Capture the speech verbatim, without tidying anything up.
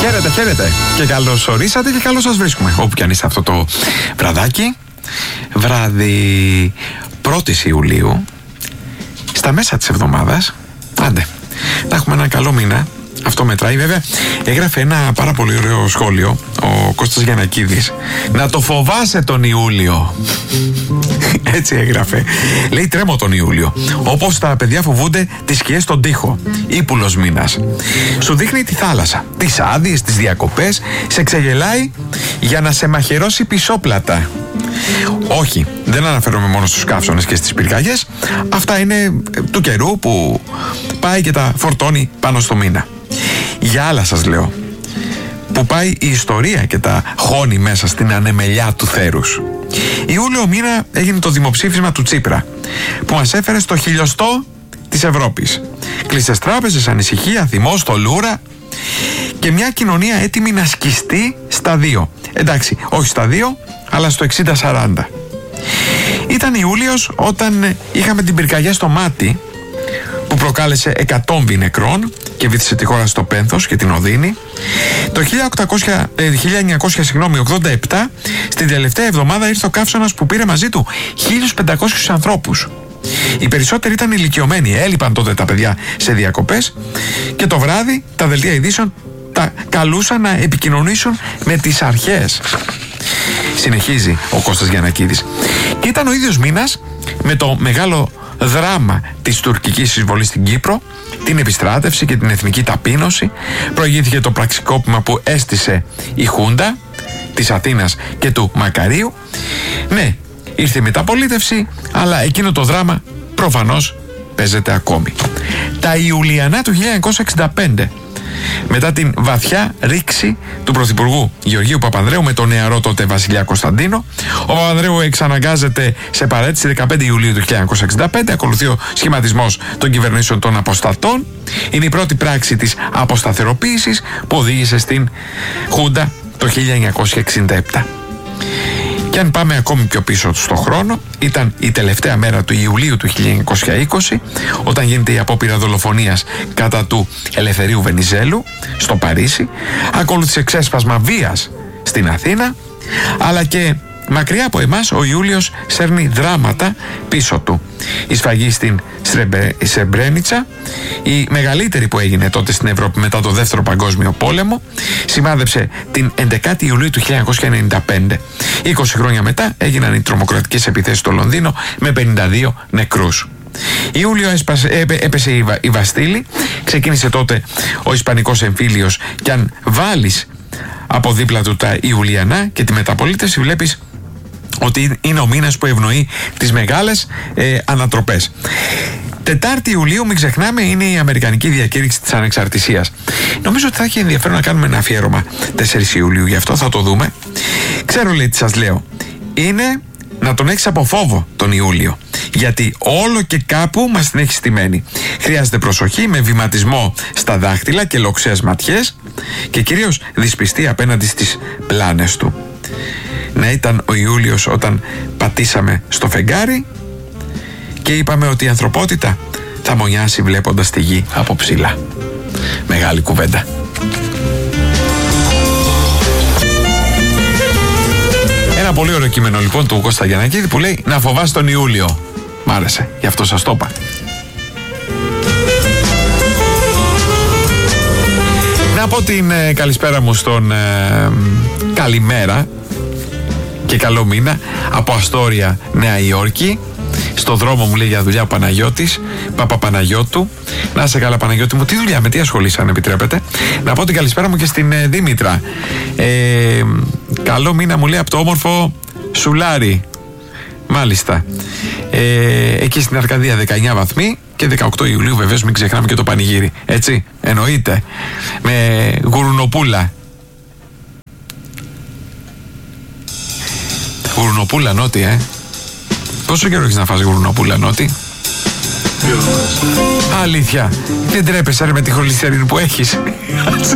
Χαίρετε, χαίρετε και καλώς ορίσατε και καλώς σας βρίσκουμε όπου κι αν είστε αυτό το βραδάκι. Βράδυ πρώτης Ιουλίου, στα μέσα της εβδομάδας. Άντε, να έχουμε ένα καλό μήνα. Αυτό μετράει. Βέβαια, έγραφε ένα πάρα πολύ ωραίο σχόλιο ο Κώστας Γιαννακίδης. Να το φοβάσαι τον Ιούλιο. Έτσι έγραφε. Λέει, τρέμω τον Ιούλιο. Όπως τα παιδιά φοβούνται τις σκιές στον τοίχο. Ήπουλος μήνας. Σου δείχνει τη θάλασσα, τις άδειες, τις διακοπές. Σε ξεγελάει για να σε μαχαιρώσει πισόπλατα. Όχι, δεν αναφέρομαι μόνο στους καύσονες και στις πυρκαγιές. Αυτά είναι του καιρού που πάει και τα φορτώνει πάνω στο μήνα. Για άλλα σας λέω, που πάει η ιστορία και τα χώνει μέσα στην ανεμελιά του θέρους. Ιούλιο μήνα έγινε το δημοψήφισμα του Τσίπρα, που μας έφερε στο χιλιοστό της Ευρώπης. Κλειστές τράπεζες, ανησυχία, θυμός, θολούρα και μια κοινωνία έτοιμη να σκιστεί στα δύο. Εντάξει, όχι στα δύο, αλλά στο εξήντα σαράντα. Ήταν Ιούλιος όταν είχαμε την πυρκαγιά στο Μάτι, που προκάλεσε εκατόμβη νεκρών και βύθισε τη χώρα στο πένθος και την οδύνη. Το χίλια εννιακόσια ογδόντα επτά, στην τελευταία εβδομάδα, ήρθε ο καύσωνας που πήρε μαζί του χίλιους πεντακόσιους ανθρώπους. Οι περισσότεροι ήταν ηλικιωμένοι, έλειπαν τότε τα παιδιά σε διακοπές και το βράδυ τα δελτία ειδήσεων τα καλούσαν να επικοινωνήσουν με τις αρχές. Συνεχίζει ο Κώστας Γιαννακίδης. Και ήταν ο ίδιος μήνας με το μεγάλο δράμα της τουρκικής εισβολής στην Κύπρο, την επιστράτευση και την εθνική ταπείνωση. Προηγήθηκε το πραξικόπημα που έστησε η Χούντα της Αθήνας και του Μακαρίου. Ναι, ήρθε η μεταπολίτευση, αλλά εκείνο το δράμα προφανώς παίζεται ακόμη. Τα Ιουλιανά του χίλια εννιακόσια εξήντα πέντε, μετά την βαθιά ρήξη του Πρωθυπουργού Γεωργίου Παπανδρέου με τον νεαρό τότε βασιλιά Κωνσταντίνο, ο Παπανδρέου εξαναγκάζεται σε παρέτηση δεκαπέντε Ιουλίου του χίλια εννιακόσια εξήντα πέντε. Ακολουθεί ο σχηματισμός των κυβερνήσεων των αποστατών. Είναι η πρώτη πράξη της αποσταθεροποίησης που οδήγησε στην Χούντα το χίλια εννιακόσια εξήντα επτά. Και αν πάμε ακόμη πιο πίσω στο χρόνο, ήταν η τελευταία μέρα του Ιουλίου του χίλια εννιακόσια είκοσι, όταν γίνεται η απόπειρα δολοφονίας κατά του Ελευθερίου Βενιζέλου στο Παρίσι. Ακολούθησε ξέσπασμα βίας στην Αθήνα, αλλά και μακριά από εμάς ο Ιούλιος σέρνει δράματα πίσω του. Η σφαγή στην Σρεμπρένιτσα, η μεγαλύτερη που έγινε τότε στην Ευρώπη μετά το δεύτερο παγκόσμιο πόλεμο, σημάδεψε την έντεκα Ιουλίου του χίλια εννιακόσια ενενήντα πέντε. είκοσι χρόνια μετά έγιναν οι τρομοκρατικές επιθέσεις στο Λονδίνο με πενήντα δύο νεκρούς. Ιούλιο έσπασε, έπε, έπεσε η, η Βαστίλη, ξεκίνησε τότε ο Ισπανικός εμφύλιος, και αν βάλεις από δίπλα του τα Ιουλιανά και τη μεταπολίτευση, βλέπεις ότι είναι ο μήνας που ευνοεί τις μεγάλες ε, ανατροπές. Τετάρτη Ιουλίου, μην ξεχνάμε, είναι η Αμερικανική διακήρυξη της Ανεξαρτησίας. Νομίζω ότι θα έχει ενδιαφέρον να κάνουμε ένα αφιέρωμα τέσσερις Ιουλίου, γι' αυτό θα το δούμε. Ξέρω, λέει, τι σας λέω. Είναι να τον έχεις από φόβο τον Ιούλιο, γιατί όλο και κάπου μας την έχει στημένη. Χρειάζεται προσοχή, με βηματισμό στα δάχτυλα και λοξές ματιές, και κυρίως δυσπιστία απέναντι στις πλάνες του. Να ήταν ο Ιούλιος όταν πατήσαμε στο φεγγάρι και είπαμε ότι η ανθρωπότητα θα μονιάσει βλέποντας τη γη από ψηλά. Μεγάλη κουβέντα. Ένα πολύ ωραίο κείμενο λοιπόν του Κώστα Γιαννακίδη που λέει να φοβάσαι τον Ιούλιο. Μ' άρεσε, γι' αυτό σας το είπα. Να πω την ε, καλησπέρα μου στον ε, καλημέρα και καλό μήνα από Αστόρια, Νέα Υόρκη. Στο δρόμο μου, λέει, για δουλειά ο Παναγιώτης, Παπαπαναγιώτου. Να είσαι καλά, Παναγιώτη μου. Τι δουλειά, με τι ασχολείσαι, αν επιτρέπετε. Να πω την καλησπέρα μου και στην ε, Δήμητρα. Ε, καλό μήνα, μου λέει, από το όμορφο Σουλάρι. Μάλιστα. Ε, εκεί στην Αρκαδία δεκαεννιά βαθμοί και δεκαοκτώ Ιουλίου, βεβαίως, μην ξεχνάμε και το πανηγύρι. Έτσι, εννοείται. Με γουρουνοπούλα. Γουρουνοπούλα νότι, ε. Πόσο καιρό έχεις να φας γουρουνοπούλα νότι? Αλήθεια. Δεν τρέπεσαι, ρε, με τη χολυστερίνη που έχεις?